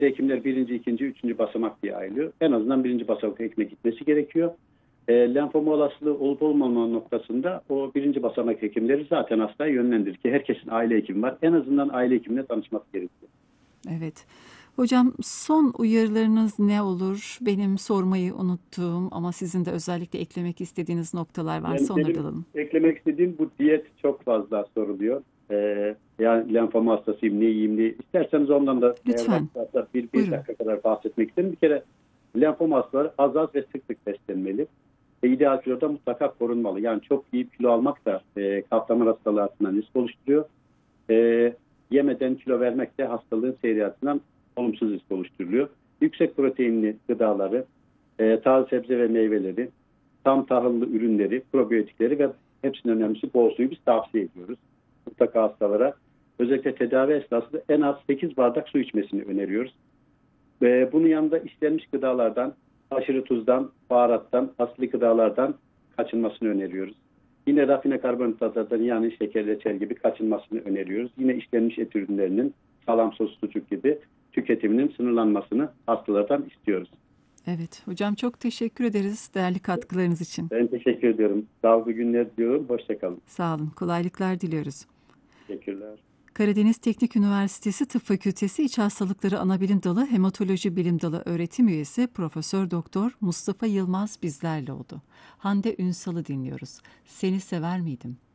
hekimler birinci, ikinci, üçüncü basamak diye ayrılıyor. En azından birinci basamak hekime gitmesi gerekiyor. Lenfoma olasılığı olup olmama noktasında o birinci basamak hekimleri zaten hastaya yönlendirir ki herkesin aile hekimi var. En azından aile hekimine danışması gerekiyor. Evet. Hocam son uyarılarınız ne olur? Benim sormayı unuttuğum ama sizin de özellikle eklemek istediğiniz noktalar varsa onları da Benim alalım. eklemek istediğim bu diyet çok fazla soruluyor. Yani lenfoma hastasıyım, ne yiyeyim, ne isterseniz ondan da eğer Lütfen. vakit varsa bir Buyurun. dakika kadar bahsetmek isterim. Bir kere lenfoma hastaları az ve sık sık beslenmeli. İdeal kiloda mutlaka korunmalı. Yani çok yiyip kilo almak da kalp damar hastalığı açısından risk oluşturuyor. Yemeden kilo vermek de hastalığın seyri açısından olumsuz risk oluşturuyor. Yüksek proteinli gıdaları, taze sebze ve meyveleri, tam tahıllı ürünleri, probiyotikleri ve hepsinin önemlisi bol suyu biz tavsiye ediyoruz. Mutlaka hastalara özellikle tedavi esnasında en az 8 bardak su içmesini öneriyoruz. Bunun yanında işlenmiş gıdalardan, aşırı tuzdan, baharattan, asitli gıdalardan kaçınmasını öneriyoruz. Yine rafine karbonhidratlardan yani şeker, reçel gibi kaçınmasını öneriyoruz. Yine işlenmiş et ürünlerinin salam, sos, sucuk gibi tüketiminin sınırlanmasını hastalardan istiyoruz. Evet. Hocam çok teşekkür ederiz değerli katkılarınız için. Ben teşekkür ediyorum. Sağlıklı günler diliyorum. Hoşçakalın. Sağ olun. Kolaylıklar diliyoruz. Teşekkürler. Karadeniz Teknik Üniversitesi Tıp Fakültesi İç Hastalıkları Anabilim Dalı Hematoloji Bilim Dalı öğretim üyesi Profesör Doktor Mustafa Yılmaz bizlerle oldu. Hande Ünsal'ı dinliyoruz. Seni sever miydim?